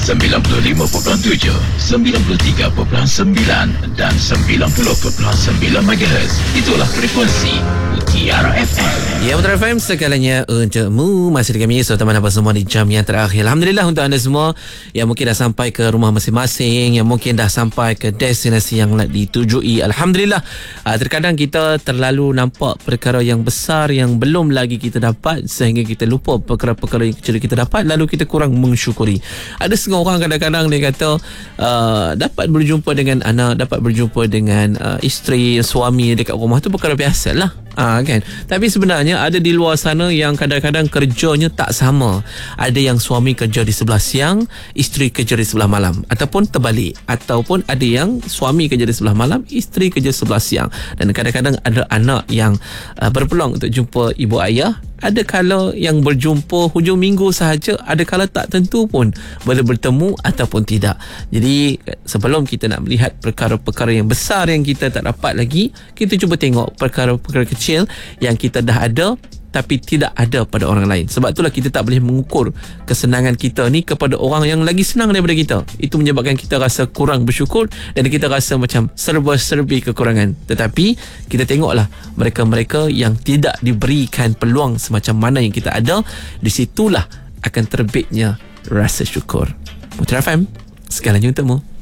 95.7, 93.9 dan 90.9 MHz. Itulah frekuensi Mutiara FM. Ya, Mutiara FM segalanya untukmu. Masih dengan kami teman apa semua di jam yang terakhir. Alhamdulillah untuk anda semua yang mungkin dah sampai ke rumah masing-masing, yang mungkin dah sampai ke destinasi yang nak ditujui. Alhamdulillah. Terkadang kita terlalu nampak perkara yang besar yang belum lagi kita dapat sehingga kita lupa perkara-perkara yang kecil kita dapat, lalu kita kurang mensyukuri. Ada setengah orang kadang-kadang dia kata dapat berjumpa dengan anak, dapat berjumpa dengan isteri, suami dekat rumah tu perkara biasalah. Kan? Tapi sebenarnya ada di luar sana yang kadang-kadang kerjanya tak sama. Ada yang suami kerja di sebelah siang, isteri kerja di sebelah malam, ataupun terbalik, ataupun ada yang suami kerja di sebelah malam, isteri kerja sebelah siang. Dan kadang-kadang ada anak yang berpeluang untuk jumpa ibu ayah. Ada kala yang berjumpa hujung minggu sahaja, ada kala tak tentu pun boleh bertemu ataupun tidak. Jadi sebelum kita nak melihat perkara-perkara yang besar yang kita tak dapat lagi, kita cuba tengok perkara-perkara kecil yang kita dah ada tapi tidak ada pada orang lain. Sebab itulah kita tak boleh mengukur kesenangan kita ni kepada orang yang lagi senang daripada kita. Itu menyebabkan kita rasa kurang bersyukur dan kita rasa macam serba-serbi kekurangan. Tetapi kita tengoklah mereka-mereka yang tidak diberikan peluang semacam mana yang kita ada, di situlah akan terbitnya rasa syukur. Mutiara FM, segalanya untukmu.